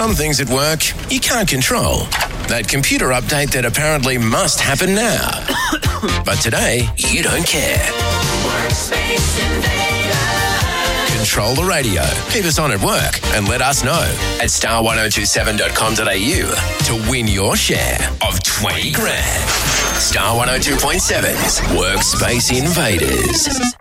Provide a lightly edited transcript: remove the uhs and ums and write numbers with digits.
some things at work you can't control. That computer update that apparently must happen now. But today, you don't care. Workspace Invader. Control the radio. Keep us on at work and let us know at star1027.com.au to win your share of 20 grand. Star 102.7's Workspace Invaders.